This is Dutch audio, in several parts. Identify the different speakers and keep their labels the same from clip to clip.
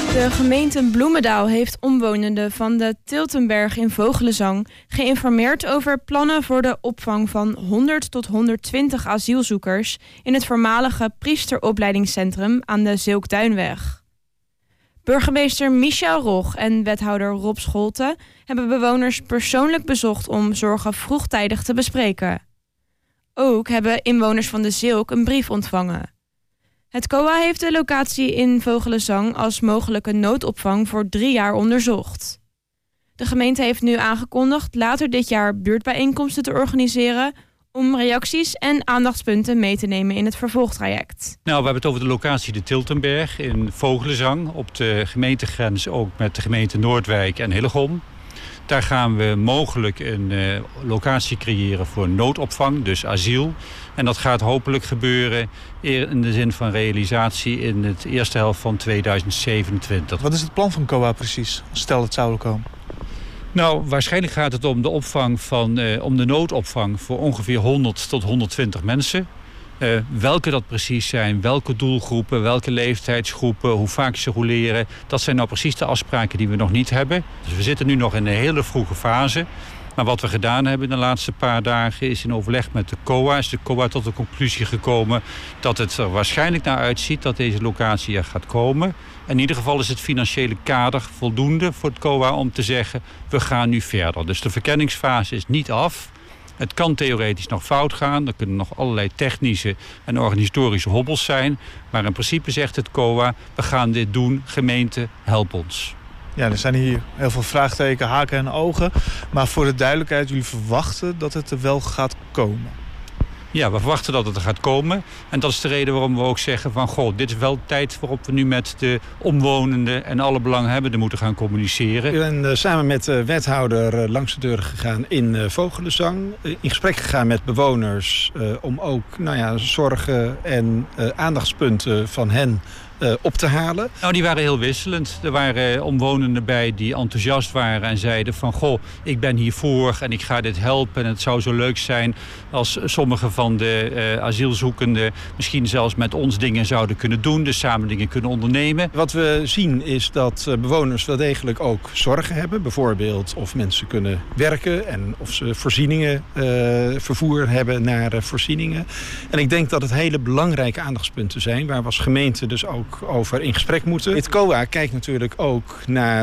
Speaker 1: De gemeente Bloemendaal heeft omwonenden van de Tiltenberg in Vogelenzang geïnformeerd over plannen voor de opvang van 100 tot 120 asielzoekers in het voormalige priesteropleidingscentrum aan de Zilkduinweg. Burgemeester Michel Rog en wethouder Rob Scholte hebben bewoners persoonlijk bezocht om zorgen vroegtijdig te bespreken. Ook hebben inwoners van de Zilk een brief ontvangen. Het COA heeft de locatie in Vogelenzang als mogelijke noodopvang voor 3 jaar onderzocht. De gemeente heeft nu aangekondigd later dit jaar buurtbijeenkomsten te organiseren om reacties en aandachtspunten mee te nemen in het vervolgtraject.
Speaker 2: Nou, we hebben het over de locatie de Tiltenberg in Vogelenzang, op de gemeentegrens ook met de gemeente Noordwijk en Hillegom. Daar gaan we mogelijk een locatie creëren voor noodopvang, dus asiel. En dat gaat hopelijk gebeuren in de zin van realisatie in het eerste helft van 2027.
Speaker 3: Wat is het plan van COA precies, stel het zou komen?
Speaker 2: Nou, waarschijnlijk gaat het om de opvang om de noodopvang voor ongeveer 100 tot 120 mensen. Welke dat precies zijn, welke doelgroepen, welke leeftijdsgroepen, hoe vaak ze roleren. Dat zijn nou precies de afspraken die we nog niet hebben. Dus we zitten nu nog in een hele vroege fase. Maar wat we gedaan hebben de laatste paar dagen is in overleg met de COA. Is de COA tot de conclusie gekomen dat het er waarschijnlijk naar uitziet dat deze locatie er gaat komen. In ieder geval is het financiële kader voldoende voor het COA om te zeggen we gaan nu verder. Dus de verkenningsfase is niet af. Het kan theoretisch nog fout gaan. Er kunnen nog allerlei technische en organisatorische hobbels zijn. Maar in principe zegt het COA, we gaan dit doen. Gemeente, help ons.
Speaker 3: Ja, er zijn hier heel veel vraagtekens, haken en ogen. Maar voor de duidelijkheid, jullie verwachten dat het er wel gaat komen?
Speaker 2: Ja, we verwachten dat het er gaat komen. En dat is de reden waarom we ook zeggen van goh, dit is wel tijd waarop we nu met de omwonenden en alle belanghebbenden moeten gaan communiceren.
Speaker 4: U bent samen met de wethouder langs de deur gegaan in Vogelenzang. In gesprek gegaan met bewoners om ook zorgen en aandachtspunten van hen op te halen.
Speaker 2: Nou, die waren heel wisselend. Er waren omwonenden bij die enthousiast waren en zeiden van goh, ik ben hiervoor en ik ga dit helpen. En het zou zo leuk zijn als sommige van de asielzoekenden misschien zelfs met ons dingen zouden kunnen doen. Dus samen dingen kunnen ondernemen.
Speaker 4: Wat we zien is dat bewoners wel degelijk ook zorgen hebben. Bijvoorbeeld of mensen kunnen werken en of ze voorzieningen, vervoer hebben naar voorzieningen. En ik denk dat het hele belangrijke aandachtspunten zijn waar we als gemeente dus ook over in gesprek moeten. Het COA kijkt natuurlijk ook naar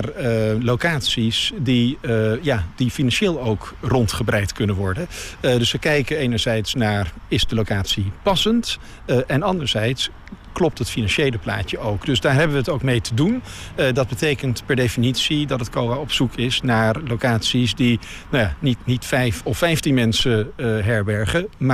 Speaker 4: locaties die financieel ook rondgebreid kunnen worden. Dus we kijken enerzijds naar, is de locatie passend? En anderzijds klopt het financiële plaatje ook. Dus daar hebben we het ook mee te doen. Dat betekent per definitie dat het COA op zoek is naar locaties die niet 5 of 15 mensen herbergen, maar